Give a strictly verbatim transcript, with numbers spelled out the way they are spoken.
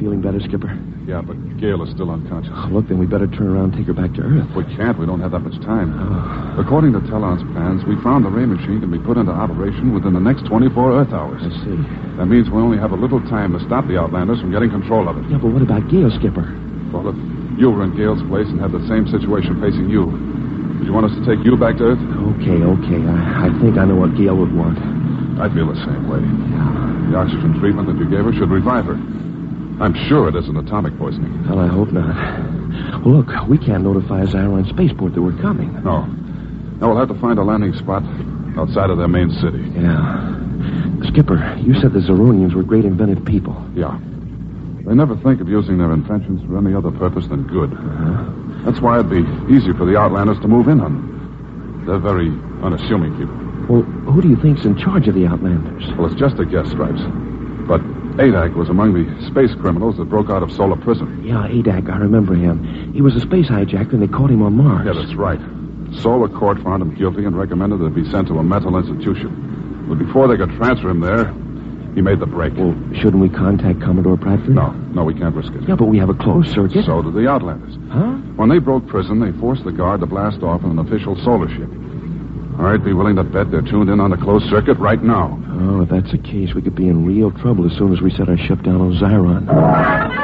feeling better, Skipper? Yeah, but Gail is still unconscious. Oh, look, then we better turn around and take her back to Earth. We can't. We don't have that much time. Oh. According to Talon's plans, we found the ray machine can be put into operation within the next twenty-four Earth hours. I see. That means we only have a little time to stop the Outlanders from getting control of it. Yeah, but what about Gail, Skipper? Well, if you were in Gail's place and had the same situation facing you, would you want us to take you back to Earth? Okay, okay. I, I think I know what Gail would want. I feel the same way. Yeah. The oxygen treatment that you gave her should revive her. I'm sure it isn't atomic poisoning. Well, I hope not. Well, look, we can't notify Zyron Spaceport that we're coming. No. Now we'll have to find a landing spot outside of their main city. Yeah. Skipper, you said the Zeronians were great inventive people. Yeah. They never think of using their inventions for any other purpose than good. Uh-huh. That's why it'd be easy for the Outlanders to move in on them. They're very unassuming people. Well, who do you think's in charge of the Outlanders? Well, it's just a guess, Stripes. But Adak was among the space criminals that broke out of Solar Prison. Yeah, Adak, I remember him. He was a space hijacker, and they caught him on Mars. Yeah, that's right. Solar Court found him guilty and recommended that he be sent to a mental institution. But before they could transfer him there, he made the break. Well, shouldn't we contact Commodore Bradford? No, no, we can't risk it. Yeah, but we have a closed circuit. So did the Outlanders. Huh? When they broke prison, they forced the guard to blast off in an official solar ship. I'd be willing to bet they're tuned in on the closed circuit right now. Oh, if that's the case, we could be in real trouble as soon as we set our ship down on Zyron.